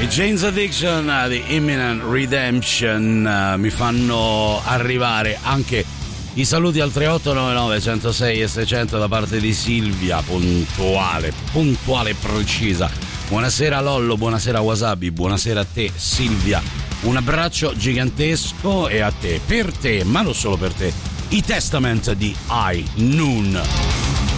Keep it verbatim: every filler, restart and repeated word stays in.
Jane's Addiction di Imminent Redemption. uh, mi fanno arrivare anche i saluti al tre otto nove nove uno zero sei e seicento da parte di Silvia, puntuale, puntuale e precisa. Buonasera Lollo, buonasera Wasabi, buonasera a te Silvia, un abbraccio gigantesco e a te, per te, ma non solo per te, i Testament di High Noon.